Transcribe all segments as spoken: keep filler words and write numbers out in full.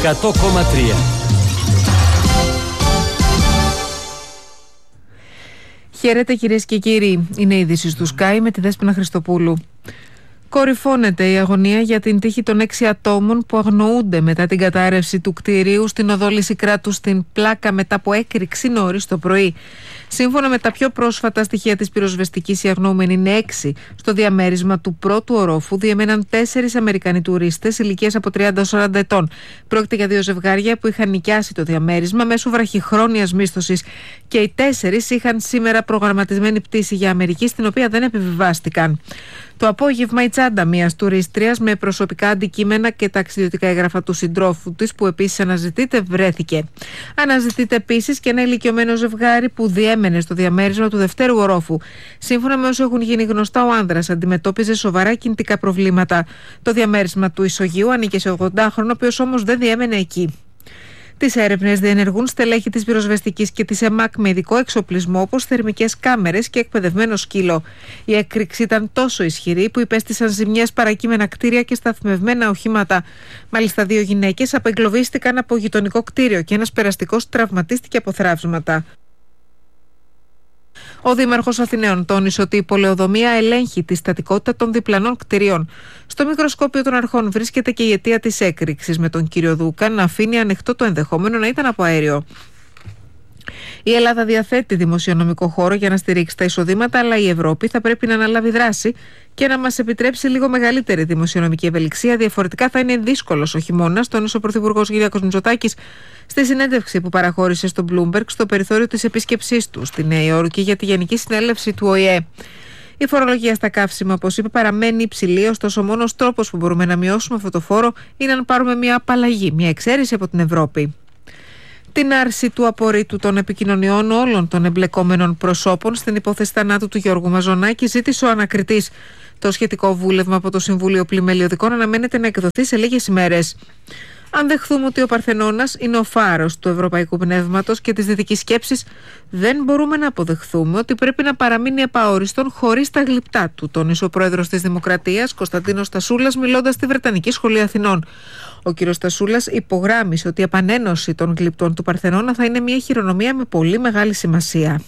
εκατό κόμμα τρία. Χαίρετε κυρίες και κύριοι, είναι η είδηση του Sky με τη Δέσποινα Χριστοπούλου. Κορυφώνεται η αγωνία για την τύχη των έξι ατόμων που αγνοούνται μετά την κατάρρευση του κτηρίου στην οδό Λυσικράτου στην Πλάκα μετά από έκρηξη νωρίς το πρωί. Σύμφωνα με τα πιο πρόσφατα στοιχεία της πυροσβεστικής, οι αγνοούμενοι είναι έξι. Στο διαμέρισμα του πρώτου ορόφου διεμέναν τέσσερις Αμερικανοί τουρίστες ηλικίας από τριάντα έως σαράντα ετών. Πρόκειται για δύο ζευγάρια που είχαν νοικιάσει το διαμέρισμα μέσω βραχυχρόνιας μίσθωσης και οι τέσσερις είχαν σήμερα προγραμματισμένη πτήση για Αμερική, στην οποία δεν επιβιβάστηκαν. Το απόγευμα η τσάντα μιας τουρίστριας με προσωπικά αντικείμενα και ταξιδιωτικά έγγραφα του συντρόφου της, που επίσης αναζητείται, βρέθηκε. Αναζητείται επίσης και ένα ηλικιωμένο ζευγάρι που διέμενε στο διαμέρισμα του δευτέρου ορόφου. Σύμφωνα με όσο έχουν γίνει γνωστά, ο άνδρας αντιμετώπιζε σοβαρά κινητικά προβλήματα. Το διαμέρισμα του Ισογείου ανήκε σε ογδόντα χρονών, ο οποίος όμως δεν διέμενε εκεί. Τις έρευνες διενεργούν στελέχη της πυροσβεστικής και της ΕΜΑΚ με ειδικό εξοπλισμό, όπως θερμικές κάμερες και εκπαιδευμένο σκύλο. Η έκρηξη ήταν τόσο ισχυρή που υπέστησαν ζημιές παρακείμενα κτίρια και σταθμευμένα οχήματα. Μάλιστα, δύο γυναίκες απεγκλωβίστηκαν από γειτονικό κτίριο και ένας περαστικός τραυματίστηκε από θράψματα. Ο Δήμαρχος Αθηναίων τόνισε ότι η πολεοδομία ελέγχει τη στατικότητα των διπλανών κτηρίων. Στο μικροσκόπιο των αρχών βρίσκεται και η αιτία της έκρηξης, με τον κύριο Δούκα να αφήνει ανοιχτό το ενδεχόμενο να ήταν από αέριο. Η Ελλάδα διαθέτει δημοσιονομικό χώρο για να στηρίξει τα εισοδήματα, αλλά η Ευρώπη θα πρέπει να αναλάβει δράση και να μας επιτρέψει λίγο μεγαλύτερη δημοσιονομική ευελιξία. Διαφορετικά θα είναι δύσκολος ο χειμώνας, τόνισε ο Πρωθυπουργός Κυριάκος Μητσοτάκης στη συνέντευξη που παραχώρησε στο Bloomberg στο περιθώριο της επίσκεψής του στη Νέα Υόρκη για τη Γενική Συνέλευση του Ο Η Ε. Η φορολογία στα καύσιμα, όπως είπε, παραμένει υψηλή, ωστόσο ο μόνος τρόπος που μπορούμε να μειώσουμε αυτό το φόρο είναι να πάρουμε μια απαλλαγή, μια εξαίρεση από την Ευρώπη. Την άρση του απορρίτου των επικοινωνιών όλων των εμπλεκόμενων προσώπων στην υπόθεση θανάτου του Γιώργου Μαζονάκη ζήτησε ο ανακριτής. Το σχετικό βούλευμα από το Συμβούλιο Πλημελιωδικών αναμένεται να εκδοθεί σε λίγες ημέρες. Αν δεχθούμε ότι ο Παρθενώνας είναι ο φάρος του ευρωπαϊκού πνεύματος και της δυτικής σκέψης, δεν μπορούμε να αποδεχθούμε ότι πρέπει να παραμείνει επαόριστον χωρίς τα γλυπτά του, τόνισε ο πρόεδρος της Δημοκρατίας, Κωνσταντίνος Στασούλας, μιλώντας στη Βρετανική Σχολή Αθηνών. Ο κ. Στασούλας υπογράμμισε ότι η επανένωση των γλυπτών του Παρθενώνα θα είναι μια χειρονομία με πολύ μεγάλη σημασία.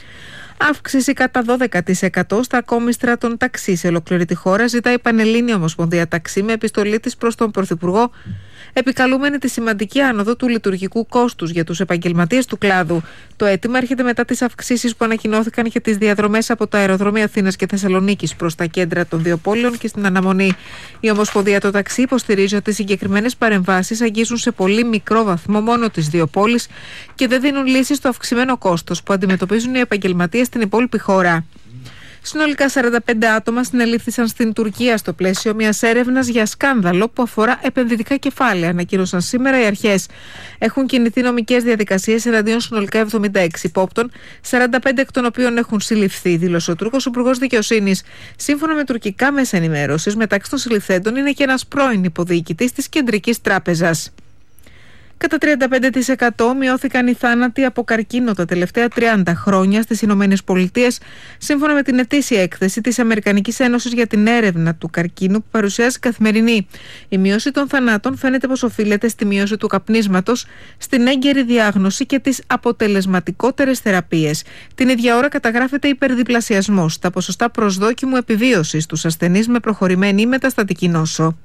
Αύξηση κατά δώδεκα τοις εκατό στα ακόμιστρα των ταξί σε ολόκληρη τη χώρα, ζητάει η Πανελλήνια Ομοσπονδία Ταξί με επιστολή της προς τον Πρωθυπουργό, επικαλούμενη τη σημαντική άνοδο του λειτουργικού κόστους για τους επαγγελματίες του κλάδου. Το αίτημα έρχεται μετά τις αυξήσεις που ανακοινώθηκαν για τις διαδρομές από τα αεροδρόμια Αθήνας και Θεσσαλονίκης προς τα κέντρα των δύο πόλεων και στην αναμονή. Η Ομοσπονδία το Ταξί υποστηρίζει ότι συγκεκριμένες παρεμβάσεις αγγίζουν σε πολύ μικρό βαθμό μόνο τις δύο πόλεις και δεν δίνουν λύσεις στο αυξημένο κόστος που αντιμετωπίζουν οι επαγγελματίες στην υπόλοιπη χώρα. Συνολικά σαράντα πέντε άτομα συνελήφθησαν στην Τουρκία στο πλαίσιο μιας έρευνας για σκάνδαλο που αφορά επενδυτικά κεφάλαια, ανακοίνωσαν σήμερα οι αρχές. Έχουν κινηθεί νομικές διαδικασίες εναντίον συνολικά εβδομήντα έξι υπόπτων, σαράντα πέντε εκ των οποίων έχουν συλληφθεί, δήλωσε ο Τούρκος Υπουργός Δικαιοσύνης. Σύμφωνα με τουρκικά μέσα ενημέρωσης, μεταξύ των συλληφθέντων είναι και ένας πρώην υποδιοικητής της Κεντρικής Τράπεζας. Κατά τριάντα πέντε τοις εκατό μειώθηκαν οι θάνατοι από καρκίνο τα τελευταία τριάντα χρόνια στις Ηνωμένες Πολιτείες, σύμφωνα με την ετήσια έκθεση της Αμερικανικής Ένωσης για την έρευνα του καρκίνου που παρουσιάζει καθημερινή. Η μείωση των θανάτων φαίνεται πως οφείλεται στη μείωση του καπνίσματος, στην έγκαιρη διάγνωση και τις αποτελεσματικότερες θεραπείες. Την ίδια ώρα καταγράφεται υπερδιπλασιασμός στα ποσοστά προσδόκιμου επιβίωσης στους ασθενείς με προχωρημένη ή μεταστατική νόσο.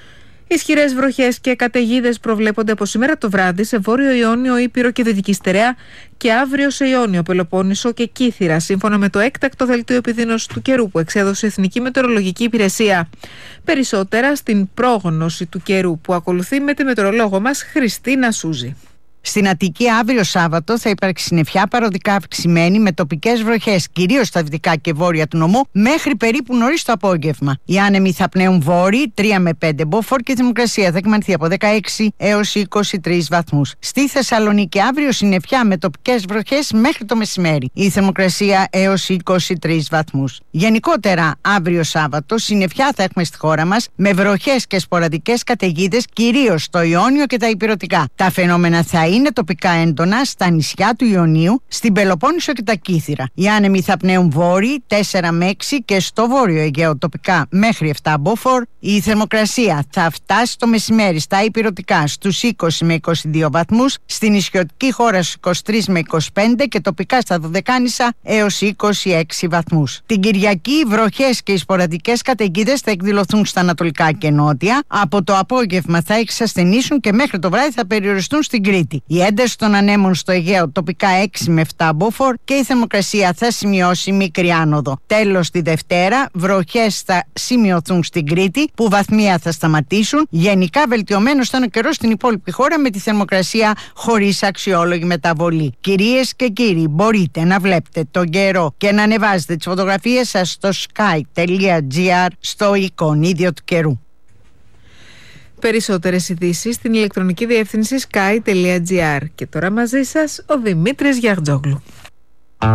Ισχυρές βροχές και καταιγίδες προβλέπονται από σήμερα το βράδυ σε Βόρειο Ιόνιο, Ήπειρο και Δυτική Στερεά και αύριο σε Ιόνιο, Πελοπόννησο και Κύθυρα, σύμφωνα με το έκτακτο δελτίο επιδείνωσης του καιρού που εξέδωσε η Εθνική Μετεωρολογική Υπηρεσία. Περισσότερα στην πρόγνωση του καιρού που ακολουθεί με τη μετεωρολόγο μας Χριστίνα Σούζη. Στην Αττική αύριο Σάββατο θα υπάρξει συννεφιά παροδικά αυξημένη με τοπικές βροχές, κυρίως στα δυτικά και βόρεια του νομού, μέχρι περίπου νωρίς το απόγευμα. Οι άνεμοι θα πνέουν βόρειοι τρία με πέντε μποφόρ και η θερμοκρασία θα εκμανθεί από δεκαέξι έως είκοσι τρεις βαθμούς. Στη Θεσσαλονίκη αύριο συννεφιά με τοπικές βροχές μέχρι το μεσημέρι. Η θερμοκρασία έως είκοσι τρεις βαθμούς. Γενικότερα αύριο Σάββατο συννεφιά θα έχουμε στη χώρα μας με βροχές και σποραδικές καταιγίδες, κυρίως στο Ιόνιο και τα ηπειρωτικά. Τα φαινόμενα θα είναι είναι τοπικά έντονα στα νησιά του Ιωνίου, στην Πελοπόννησο και τα Κύθυρα. Οι άνεμοι θα πνέουν βόρειοι τέσσερα με έξι και στο βόρειο Αιγαίο τοπικά μέχρι επτά μποφόρ. Η θερμοκρασία θα φτάσει το μεσημέρι στα ηπειρωτικά στους είκοσι με είκοσι δύο βαθμούς, στην νησιωτική χώρα στους είκοσι τρεις με είκοσι πέντε και τοπικά στα Δωδεκάνησα έως είκοσι έξι βαθμούς. Την Κυριακή οι βροχές και οι σποραδικές καταιγίδες θα εκδηλωθούν στα ανατολικά και νότια. Από το απόγευμα θα εξασθενήσουν και μέχρι το βράδυ θα περιοριστούν στην Κρήτη. Η ένταση των ανέμων στο Αιγαίο τοπικά έξι με επτά μποφόρ και η θερμοκρασία θα σημειώσει μικρή άνοδο. Τέλος, τη Δευτέρα βροχές θα σημειωθούν στην Κρήτη που βαθμία θα σταματήσουν. Γενικά βελτιωμένος θα είναι ο καιρός στην υπόλοιπη χώρα με τη θερμοκρασία χωρίς αξιόλογη μεταβολή. Κυρίες και κύριοι, μπορείτε να βλέπετε τον καιρό και να ανεβάζετε τις φωτογραφίες σας στο sky τελεία gr στο εικονίδιο του καιρού. Περισσότερες ειδήσεις στην ηλεκτρονική διεύθυνση sky τελεία gr. Και τώρα μαζί σας ο Δημήτρης Γιαρτζόγλου.